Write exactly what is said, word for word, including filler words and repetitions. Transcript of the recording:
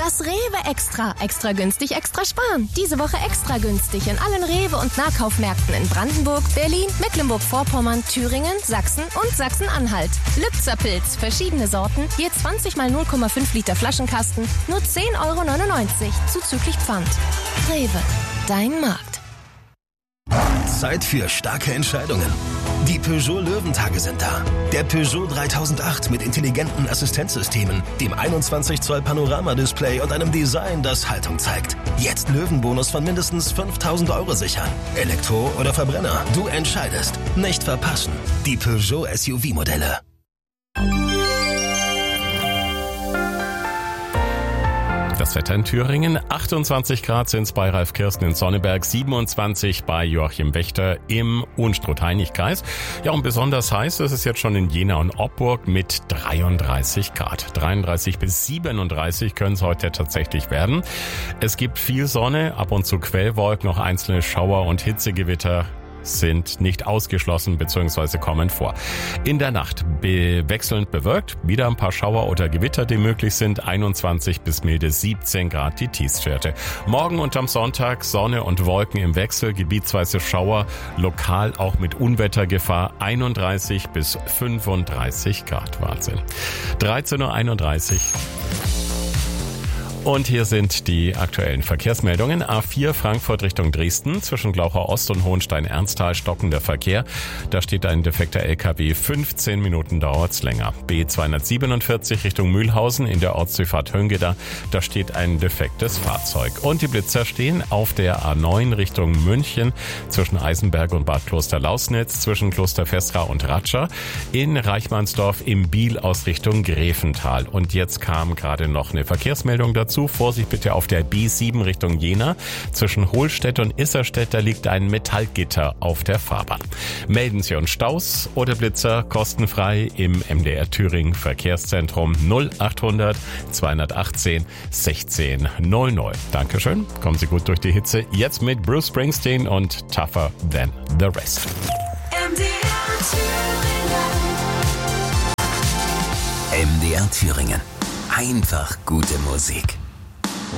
Das Rewe Extra. Extra günstig, extra sparen. Diese Woche extra günstig in allen Rewe- und Nahkaufmärkten in Brandenburg, Berlin, Mecklenburg-Vorpommern, Thüringen, Sachsen und Sachsen-Anhalt. Lübzer Pilz, verschiedene Sorten, je zwanzig mal null Komma fünf Liter Flaschenkasten, nur zehn Euro neunundneunzig, zuzüglich Pfand. Rewe, dein Markt. Zeit für starke Entscheidungen. Die Peugeot Löwentage sind da. Der Peugeot dreitausendacht mit intelligenten Assistenzsystemen, dem einundzwanzig Zoll Panoramadisplay und einem Design, das Haltung zeigt. Jetzt Löwenbonus von mindestens fünftausend Euro sichern. Elektro oder Verbrenner, du entscheidest. Nicht verpassen. Die Peugeot S U V-Modelle. Das Wetter in Thüringen, achtundzwanzig Grad sind es bei Ralf Kirsten in Sonneberg, siebenundzwanzig bei Joachim Wächter im Unstrut-Heinig-Kreis. Ja, und besonders heiß ist es jetzt schon in Jena und Oppburg mit dreiunddreißig Grad. dreiunddreißig bis siebenunddreißig können es heute tatsächlich werden. Es gibt viel Sonne, ab und zu Quellwolken, noch einzelne Schauer und Hitzegewitter sind nicht ausgeschlossen bzw. kommen vor. In der Nacht be- wechselnd bewölkt, wieder ein paar Schauer oder Gewitter, die möglich sind, einundzwanzig bis milde siebzehn Grad die Tiefstwerte. Morgen und am Sonntag Sonne und Wolken im Wechsel, gebietsweise Schauer, lokal auch mit Unwettergefahr, einunddreißig bis fünfunddreißig Grad. Wahnsinn. dreizehn Uhr einunddreißig. Und hier sind die aktuellen Verkehrsmeldungen. A vier Frankfurt Richtung Dresden, zwischen Glauchau Ost und Hohenstein-Ernsthal stockender Verkehr. Da steht ein defekter L K W, fünfzehn Minuten dauert's länger. B zweihundertsiebenundvierzig Richtung Mühlhausen in der Ortsdurchfahrt Höngeda, da steht ein defektes Fahrzeug. Und die Blitzer stehen auf der A neun Richtung München, zwischen Eisenberg und Bad Kloster-Lausnitz, zwischen Kloster Festra und Ratscha, in Reichmannsdorf im Biel aus Richtung Grevental. Und jetzt kam gerade noch eine Verkehrsmeldung dazu. Vorsicht bitte auf der B sieben Richtung Jena. Zwischen Hohlstedt und Isserstedt, da liegt ein Metallgitter auf der Fahrbahn. Melden Sie uns Staus oder Blitzer kostenfrei im M D R Thüringen Verkehrszentrum null achthundert zweihundertachtzehn sechzehn null null. Dankeschön. Kommen Sie gut durch die Hitze. Jetzt mit Bruce Springsteen und Tougher Than the Rest. M D R Thüringen. M D R Thüringen. Einfach gute Musik.